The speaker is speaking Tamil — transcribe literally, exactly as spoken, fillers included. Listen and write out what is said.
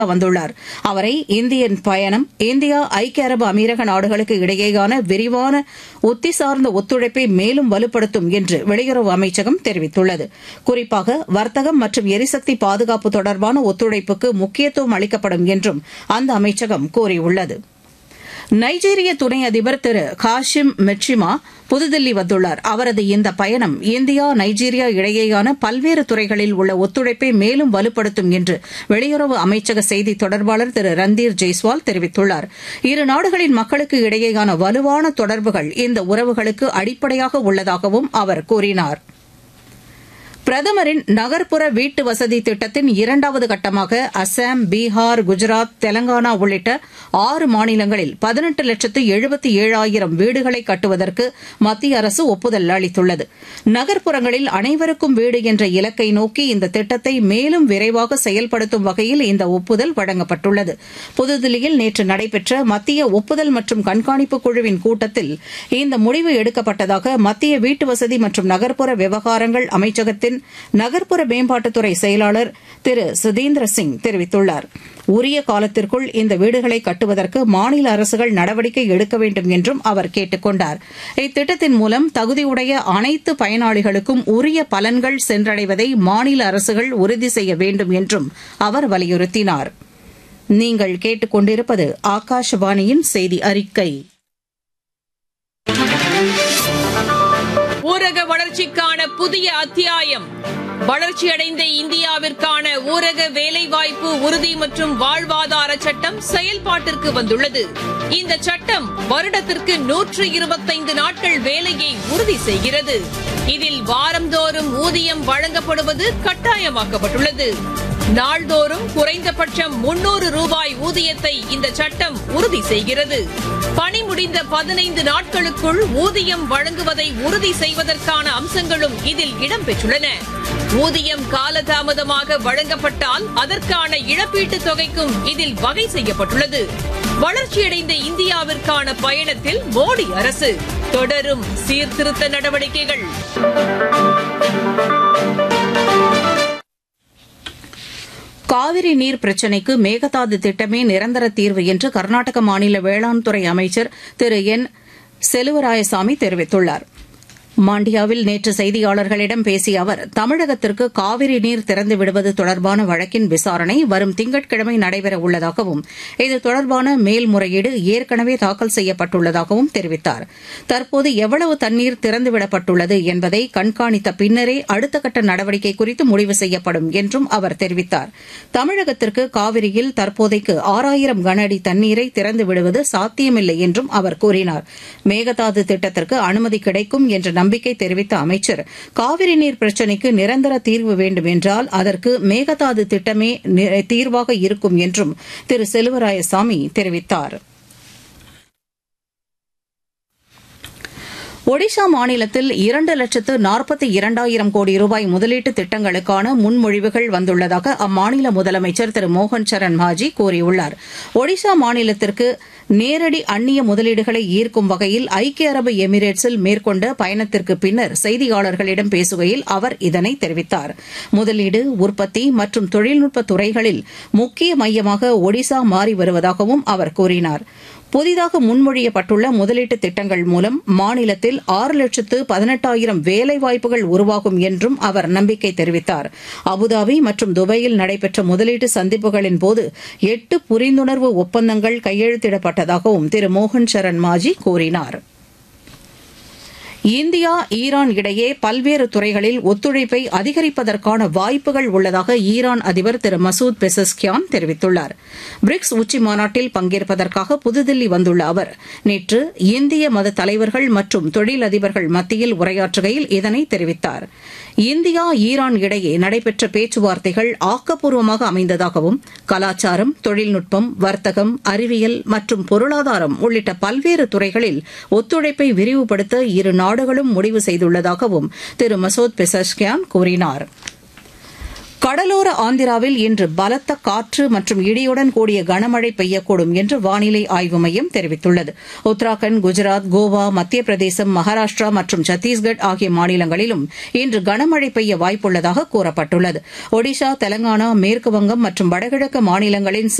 வந்துள்ளார். அவரை இந்தியன் பயணம் இந்தியா ஐக்கிய அரபு அமீரக நாடுகளுக்கு இடையேயான விரிவான உத்தி சார்ந்த ஒத்துழைப்பை மேலும் வலுப்படுத்தும் என்று வெளியுறவு அமைச்சகம் தெரிவித்துள்ளது. குறிப்பாக வர்த்தகம் மற்றும் எரிசக்தி பாதுகாப்பு தொடர்பான ஒத்துழைப்புக்கு முக்கியத்துவம் அளிக்கப்படும் என்றும் அந்த அமைச்சகம் கூறியுள்ளது. நைஜீரிய துணை அதிபர் திரு காஷிம் மெட்சிமா புதுதில்லி வந்துள்ளார். அவரது இந்த பயணம் இந்தியா நைஜீரியா இடையேயான பல்வேறு துறைகளில் உள்ள ஒத்துழைப்பை மேலும் வலுப்படுத்தும் என்று வெளியுறவு அமைச்சக செய்தி தொடர்பாளர் திரு ரந்தீர் ஜெய்ஸ்வால் தெரிவித்துள்ளார். இரு நாடுகளின் மக்களுக்கு இடையேயான வலுவான தொடர்புகள் இந்த உறவுகளுக்கு அடிப்படையாக உள்ளதாகவும் அவர் கூறினார். பிரதமரின் நகர்ப்புற வீட்டு வசதி திட்டத்தின் இரண்டாவது கட்டமாக அசாம், பீகார், குஜராத், தெலங்கானா உள்ளிட்ட ஆறு மாநிலங்களில் பதினெட்டு லட்சத்து எழுபத்தி ஏழாயிரம் வீடுகளை கட்டுவதற்கு மத்திய அரசு ஒப்புதல் அளித்துள்ளது. நகர்ப்புறங்களில் அனைவருக்கும் வீடு என்ற இலக்கை நோக்கி இந்த திட்டத்தை மேலும் விரைவாக செயல்படுத்தும் வகையில் இந்த ஒப்புதல் வழங்கப்பட்டுள்ளது. புதுதில்லியில் நேற்று நடைபெற்ற மத்திய ஒப்புதல் மற்றும் கண்காணிப்பு குழுவின் கூட்டத்தில் இந்த முடிவு எடுக்கப்பட்டதாக மத்திய வீட்டுவசதி மற்றும் நகர்ப்புற விவகாரங்கள் அமைச்சகத்தின் நகர்ப்புற மேம்பாட்டுத்துறை செயலாளர் திரு சுதீந்திர சிங் தெரிவித்துள்ளார். உரிய காலத்திற்குள் இந்த வீடுகளை கட்டுவதற்கு மாநில அரசுகள் நடவடிக்கை எடுக்க வேண்டும் என்றும் அவர் கேட்டுக் கொண்டார். இத்திட்டத்தின் மூலம் தகுதியுடைய அனைத்து பயனாளிகளுக்கும் உரிய பலன்கள் சென்றடைவதை மாநில அரசுகள் உறுதி செய்ய வேண்டும் என்றும் அவர் வலியுறுத்தினார். நீங்கள் கேட்டுக் கொண்டிருப்பது ஆகாஷவாணியின் செய்தி அறிக்கை. ஊரக வளர்ச்சிக்கான புதிய அத்தியாயம். வளர்ச்சியடைந்த இந்தியாவிற்கான ஊரக வேலைவாய்ப்பு உறுதி மற்றும் வாழ்வாதார சட்டம் செயல்பாட்டிற்கு வந்துள்ளது. இந்த சட்டம் வருடத்திற்கு நூற்று இருபத்தைந்து நாட்கள் வேலையை உறுதி செய்கிறது. இதில் வாரந்தோறும் ஊதியம் வழங்கப்படுவது கட்டாயமாக்கப்பட்டுள்ளது. நாள்தோறும் குறைந்தபட்சம் முன்னூறு ரூபாய் ஊதியத்தை இந்த சட்டம் உறுதி செய்கிறது. பணி முடிந்த பதினைந்து நாட்களுக்குள் ஊதியம் வழங்குவதை உறுதி செய்வதற்கான அம்சங்களும் இதில் இடம்பெற்றுள்ளன. ஊதியம் காலதாமதமாக வழங்கப்பட்டால் அதற்கான இழப்பீட்டுத் தொகைக்கும் இதில் வகை செய்யப்பட்டுள்ளது. வளர்ச்சியடைந்த இந்தியாவிற்கான பயணத்தில் மோடி அரசு தொடரும் சீர்திருத்த நடவடிக்கைகள். காவிரி நீர் பிரச்சினைக்கு மேகதாது திட்டமே நிரந்தர தீர்வு என்று கர்நாடக மாநில வேளாண் துறை அமைச்சர் திரு என் செலுவராயசாமி தெரிவித்துள்ளார். மாண்டியாவில் நேற்று செய்தியாளர்களிடம் பேசிய அவர், தமிழகத்திற்கு காவிரி நீர் திறந்து விடுவது தொடர்பான வழக்கின் விசாரணை வரும் திங்கட்கிழமை நடைபெற உள்ளதாகவும் இது தொடர்பான மேல்முறையீடு ஏற்கனவே தாக்கல் செய்யப்பட்டுள்ளதாகவும் தெரிவித்தார். தற்போது எவ்வளவு தண்ணீர் திறந்துவிடப்பட்டுள்ளது என்பதை கண்காணித்த பின்னரே அடுத்த கட்ட நடவடிக்கை குறித்து முடிவு செய்யப்படும் என்றும் அவர் தெரிவித்தார். தமிழகத்திற்கு காவிரியில் தற்போதைக்கு ஆறாயிரம் கன அடி தண்ணீரை திறந்து விடுவது சாத்தியமில்லை என்றும் அவர் கூறினார். மேகதாது திட்டத்திற்கு அனுமதி கிடைக்கும் என்ற நம்பிக்கை தெரிவித்த அமைச்சர், காவிரி நீர் பிரச்சினைக்கு நிரந்தர தீர்வு வேண்டும் என்றால் அதற்கு மேகதாது திட்டமே தீர்வாக இருக்கும் என்றும் திரு செல்வராயசாமி தெரிவித்தார். ஒடிஷா மாநிலத்தில் இரண்டு லட்சத்து நாற்பத்தி இரண்டாயிரம் கோடி ரூபாய் முதலீட்டு திட்டங்களுக்கான முன்மொழிவுகள் வந்துள்ளதாக அம்மாநில முதலமைச்சர் திரு மோகன் சரண் மாஜி கூறியுள்ளார். ஒடிஷா மாநிலத்திற்கு நேரடி அந்நிய முதலீடுகளை ஈர்க்கும் வகையில் ஐக்கிய அரபு எமிரேட்ஸில் மேற்கொண்ட பயணத்திற்கு பின்னர் செய்தியாளர்களிடம் பேசுகையில் அவர் இதனை தெரிவித்தார். முதலீடு, உற்பத்தி மற்றும் தொழில்நுட்ப துறைகளில் முக்கிய மையமாக ஒடிஷா மாறி வருவதாகவும் அவர் கூறினார். புதிதாக முன்மொழியப்பட்டுள்ள முதலீட்டு திட்டங்கள் மூலம் மாநிலத்தில் ஆறு லட்சத்து பதினெட்டாயிரம் வேலைவாய்ப்புகள் உருவாகும் என்றும் அவர் நம்பிக்கை தெரிவித்தார். அபுதாபி மற்றும் துபாயில் நடைபெற்ற முதலீட்டு சந்திப்புகளின்போது எட்டு புரிந்துணர்வு ஒப்பந்தங்கள் கையெழுத்திடப்பட்டதாகவும் திரு மோகன் சரண் மாஜி கூறினார். இந்தியா ஈரான் இடையே பல்வேறு துறைகளில் ஒத்துழைப்பை அதிகரிப்பதற்கான வாய்ப்புகள் உள்ளதாக ஈரான் அதிபர் திரு மசூத் பெசஸ்கியான் தெரிவித்துள்ளார். பிரிக்ஸ் உச்சி மாநாட்டில் பங்கேற்பதற்காக புதுதில்லி வந்துள்ள அவர் நேற்று இந்திய மத தலைவர்கள் மற்றும் தொழிலதிபர்கள் மத்தியில் உரையாற்றுகையில் இதனை தெரிவித்தார். இந்தியா ஈரான் இடையே நடைபெற்ற பேச்சுவார்த்தைகள் ஆக்கப்பூர்வமாக அமைந்ததாகவும் கலாச்சாரம், தொழில்நுட்பம், வர்த்தகம், அறிவியல் மற்றும் பொருளாதாரம் உள்ளிட்ட பல்வேறு துறைகளில் ஒத்துழைப்பை விரிவுபடுத்த இரு நாடுகளும் முடிவு செய்துள்ளதாகவும் திரு மசூத் பெசஸ்கியான் கூறினார். கடலோர ஆந்திராவில் இன்று பலத்த காற்று மற்றும் இடியுடன் கூடிய கனமழை பெய்யக்கூடும் என்று வானிலை ஆய்வு மையம் தெரிவித்துள்ளது. உத்தராகண்ட், குஜராத், கோவா, மத்திய பிரதேசம், மகாராஷ்டிரா மற்றும் சத்தீஸ்கட் ஆகிய மாநிலங்களிலும் இன்று கனமழை பெய்ய வாய்ப்புள்ளதாக கூறப்பட்டுள்ளது. ஒடிஷா, தெலங்கானா, மேற்குவங்கம் மற்றும் வடகிழக்கு மாநிலங்களின்